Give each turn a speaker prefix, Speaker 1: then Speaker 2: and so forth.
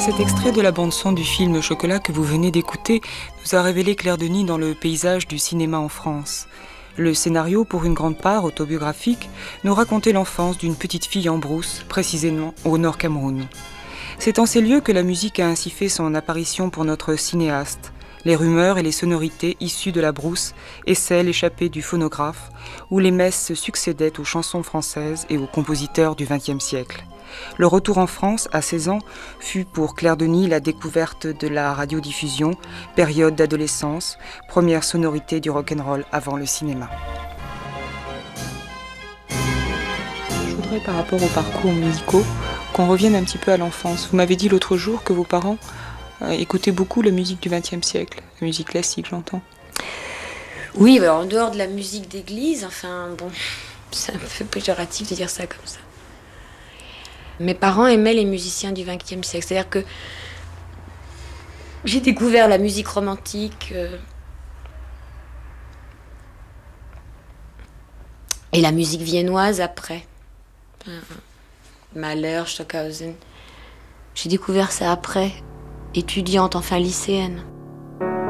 Speaker 1: Cet extrait de la bande-son du film Chocolat que vous venez d'écouter nous a révélé Claire Denis dans le paysage du cinéma en France. Le scénario, pour une grande part autobiographique, nous racontait l'enfance d'une petite fille en brousse, précisément au Nord Cameroun. C'est en ces lieux que la musique a ainsi fait son apparition pour notre cinéaste. Les rumeurs et les sonorités issues de la brousse et celles échappées du phonographe, où les messes se succédaient aux chansons françaises et aux compositeurs du XXe siècle. Le retour en France, à 16 ans, fut pour Claire Denis la découverte de la radiodiffusion, période d'adolescence, première sonorité du rock'n'roll avant le cinéma. Je voudrais, par rapport aux parcours musicaux, qu'on revienne un petit peu à l'enfance. Vous m'avez dit l'autre jour que vos parents écoutaient beaucoup la musique du XXe siècle, la musique classique, j'entends.
Speaker 2: Oui, alors en dehors de la musique d'église, enfin bon, c'est un peu péjoratif de dire ça comme ça. Mes parents aimaient les musiciens du XXe siècle, c'est-à-dire que j'ai découvert la musique romantique et la musique viennoise après. Mahler, Stockhausen. J'ai découvert ça après, étudiante, enfin lycéenne.